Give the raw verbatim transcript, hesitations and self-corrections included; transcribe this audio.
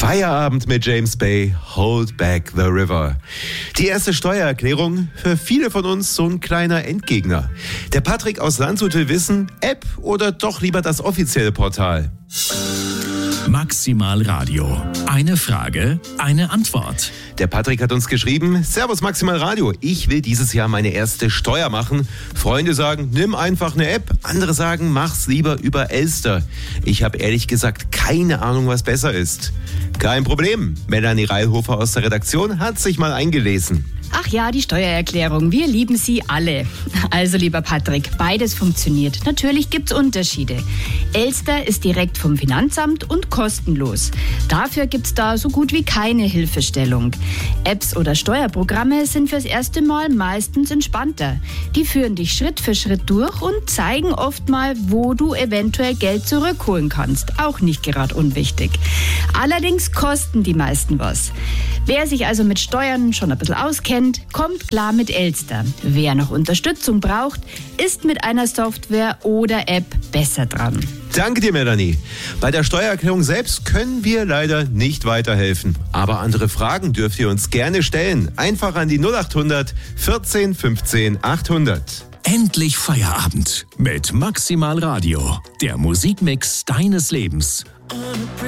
Feierabend mit James Bay, Hold Back the River. Die erste Steuererklärung, für viele von uns so ein kleiner Endgegner. Der Patrick aus Landshut will wissen, App oder doch lieber das offizielle Portal? Maximal Radio. Eine Frage, eine Antwort. Der Patrick hat uns geschrieben, Servus Maximal Radio, ich will dieses Jahr meine erste Steuer machen. Freunde sagen, nimm einfach eine App. Andere sagen, mach's lieber über Elster. Ich habe ehrlich gesagt keine Ahnung, was besser ist. Kein Problem. Melanie Reilhofer aus der Redaktion hat sich mal eingelesen. Ach ja, die Steuererklärung. Wir lieben sie alle. Also, lieber Patrick, beides funktioniert. Natürlich gibt's Unterschiede. Elster ist direkt vom Finanzamt und kostenlos. Dafür gibt's da so gut wie keine Hilfestellung. Apps oder Steuerprogramme sind fürs erste Mal meistens entspannter. Die führen dich Schritt für Schritt durch und zeigen oft mal, wo du eventuell Geld zurückholen kannst. Auch nicht gerade unwichtig. Allerdings kosten die meisten was. Wer sich also mit Steuern schon ein bisschen auskennt, kommt klar mit Elster. Wer noch Unterstützung braucht, ist mit einer Software oder App besser dran. Danke dir, Melanie. Bei der Steuererklärung selbst können wir leider nicht weiterhelfen. Aber andere Fragen dürft ihr uns gerne stellen. Einfach an die null acht hundert vierzehn fünfzehn achthundert. Endlich Feierabend mit Maximal Radio. Der Musikmix deines Lebens.